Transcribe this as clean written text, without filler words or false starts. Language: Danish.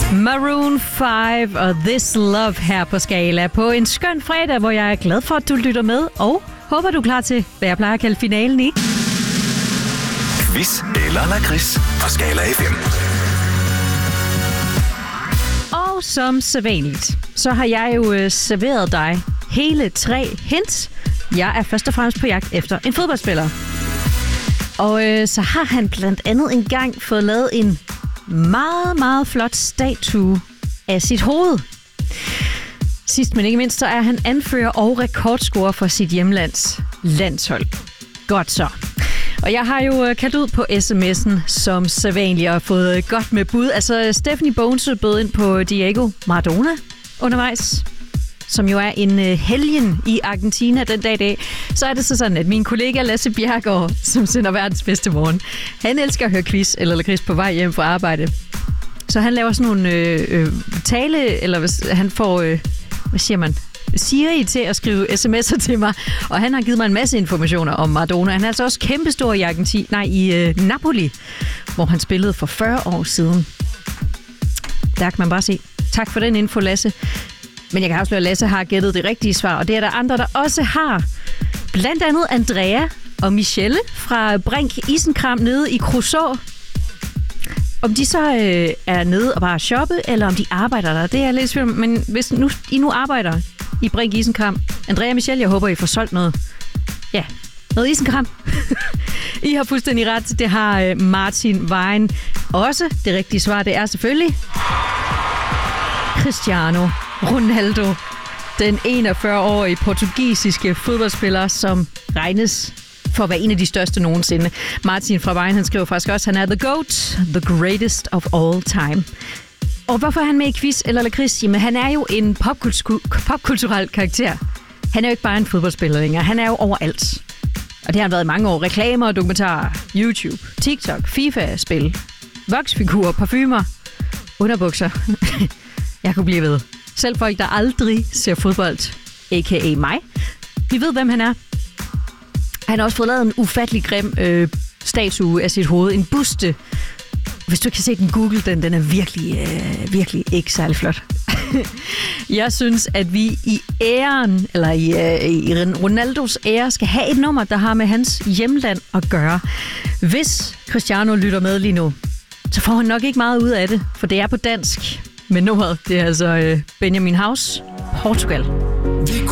Maroon 5 og This Love her på Skala på en skøn fredag, hvor jeg er glad for, at du lytter med, og håber, du er klar til, hvad jeg plejer at kalde finalen i. Quiz eller lakrids på Skala FM. Og som sædvanligt, så har jeg jo serveret dig hele 3 hints. Jeg er først og fremmest på jagt efter en fodboldspiller. Og så har han blandt andet engang fået lavet en meget, meget flot statue af sit hoved. Sidst men ikke mindst, så er han anfører og rekordscorer for sit hjemlands landshold. Godt så. Og jeg har jo kaldt ud på sms'en som sædvanligt og fået godt med bud. Altså, Stephanie Bones bød ind på Diego Maradona undervejs, som jo er en helgen i Argentina den dag i dag. Så er det så sådan, at min kollega Lasse Bjerregaard, som sender verdens bedste morgen, han elsker at høre quiz eller lakrids på vej hjem fra arbejde. Så han laver sådan nogle tale, eller han får, hvad siger man, Siri til at skrive sms'er til mig, og han har givet mig en masse informationer om Maradona. Han er altså også kæmpestor i Napoli, hvor han spillede for 40 år siden. Der kan man bare se. Tak for den info, Lasse. Men jeg kan afsløre, at Lasse har gættet det rigtige svar, og det er der andre, der også har. Blandt andet Andrea og Michelle fra Brink Isenkram nede i Kruså. Om de så er nede og bare shoppe, eller om de arbejder der, det er lidt svært. Men hvis I nu arbejder i Brink Isenkram, Andrea og Michelle, jeg håber, I får solgt noget. Ja, noget isenkram. I har fuldstændig ret. Det har Martin Vejen også. Det rigtige svar, det er selvfølgelig Cristiano Ronaldo, den 41-årige portugisiske fodboldspiller, som regnes for at være en af de største nogensinde. Martin fra Vejen, han skriver faktisk også, han er the GOAT, the greatest of all time. Og hvorfor er han med i quiz eller lakrids? Jamen, han er jo en popkulturel karakter. Han er jo ikke bare en fodboldspiller længere, han er jo overalt. Og det har han været i mange år. Reklamer, dokumentarer, YouTube, TikTok, FIFA-spil, voksfigurer, parfumer, underbukser. Jeg kunne blive ved. Selv folk, der aldrig ser fodbold, a.k.a. mig, vi ved, hvem han er. Han har også fået lavet en ufattelig grim statue af sit hoved. En buste. Hvis du kan se den, google den. Den er virkelig ikke særlig flot. Jeg synes, at vi i æren, eller i Ronaldos ære, skal have et nummer, der har med hans hjemland at gøre. Hvis Cristiano lytter med lige nu, så får han nok ikke meget ud af det, for det er på dansk. Men nummeret, det er altså Benjamin House, Portugal.